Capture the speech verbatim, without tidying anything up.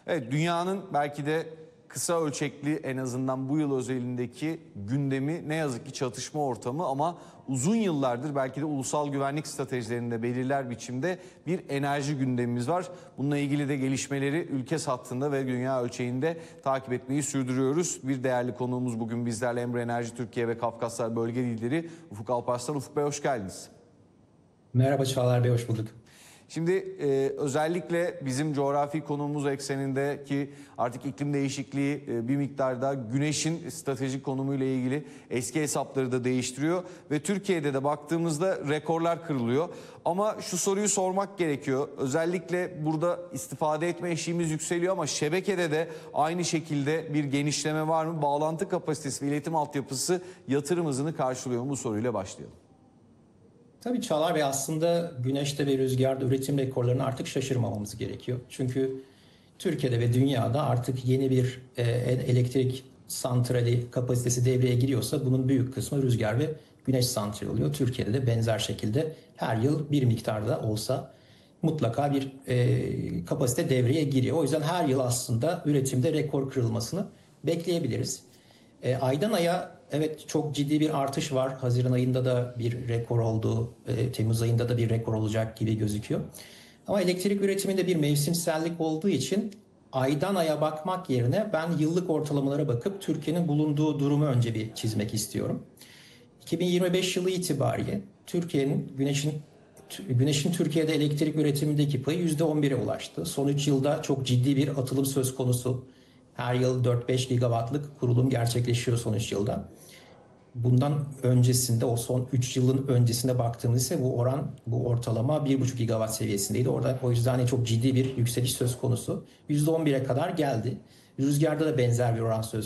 Evet, dünyanın belki de kısa ölçekli, en azından bu yıl özelindeki gündemi ne yazık ki çatışma ortamı, ama uzun yıllardır belki de ulusal güvenlik stratejilerinde belirler biçimde bir enerji gündemimiz var. Bununla ilgili de gelişmeleri ülke hattında ve dünya ölçeğinde takip etmeyi sürdürüyoruz. Bir değerli konuğumuz bugün bizlerle, Emre Enerji Türkiye ve Kafkaslar Bölge Lideri Ufuk Alparslan. Ufuk Bey, hoş geldiniz. Merhaba Çağlar Bey, hoş bulduk. Şimdi e, özellikle bizim coğrafi konumumuz eksenindeki artık iklim değişikliği e, bir miktarda güneşin stratejik konumuyla ilgili eski hesapları da değiştiriyor ve Türkiye'de de baktığımızda rekorlar kırılıyor. Ama şu soruyu sormak gerekiyor. Özellikle burada istifade etme eşiğimiz yükseliyor ama şebekede de aynı şekilde bir genişleme var mı? Bağlantı kapasitesi ve iletim altyapısı yatırım hızını karşılıyor mu? Bu soruyla başlayalım. Tabii Çağlar Bey, aslında güneşte ve rüzgarda üretim rekorlarını artık şaşırmamamız gerekiyor. Çünkü Türkiye'de ve dünyada artık yeni bir e, elektrik santrali kapasitesi devreye giriyorsa bunun büyük kısmı rüzgar ve güneş santrali oluyor. Türkiye'de de benzer şekilde her yıl bir miktarda olsa mutlaka bir e, kapasite devreye giriyor. O yüzden her yıl aslında üretimde rekor kırılmasını bekleyebiliriz. E, aydan aya evet çok ciddi bir artış var. Haziran ayında da bir rekor oldu. E, Temmuz ayında da bir rekor olacak gibi gözüküyor. Ama elektrik üretiminde bir mevsimsellik olduğu için aydan aya bakmak yerine ben yıllık ortalamalara bakıp Türkiye'nin bulunduğu durumu önce bir çizmek istiyorum. iki bin yirmi beş yılı itibariyle Türkiye'nin güneşin Güneşin Türkiye'de elektrik üretimindeki payı yüzde on bire ulaştı. Son üç yılda çok ciddi bir atılım söz konusu. Her yıl dört beş gigawattlık kurulum gerçekleşiyor son üç yılda. Bundan öncesinde, o son üç yılın öncesinde baktığımız ise bu oran, bu ortalama bir buçuk gigawatt seviyesindeydi. Orada o yüzden hani çok ciddi bir yükseliş söz konusu. yüzde on bire kadar geldi. Rüzgarda da benzer bir oran söz